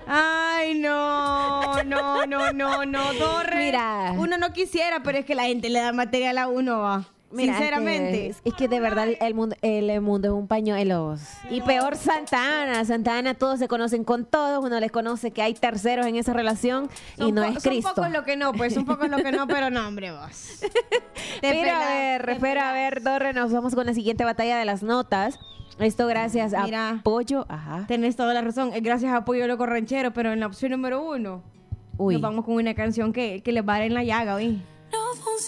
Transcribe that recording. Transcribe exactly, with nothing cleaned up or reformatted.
Ay, no, no, no, no, no, Torre. Mira. Uno no quisiera, pero es que la gente le da material a uno, va. Mira, Sinceramente. Es que, es que de verdad el mundo, el mundo es un pañuelo. Y peor Santa Ana. Santa Ana todos se conocen con todos. Uno les conoce que hay terceros en esa relación y Son no po- es Cristo. Son pocos lo que no, pues son pocos lo que no, pero no, hombre, vos. Te Pero a pelas, ver, te espera, a pelas. ver, Torre, nos vamos con la siguiente batalla de las notas. Esto gracias a Mira. Pollo. Ajá. Tenés toda la razón. Es gracias a Apoyo Loco Ranchero, pero en la opción número uno Uy. nos vamos con una canción que, que les va a dar en la llaga, ¿oí? No funciona.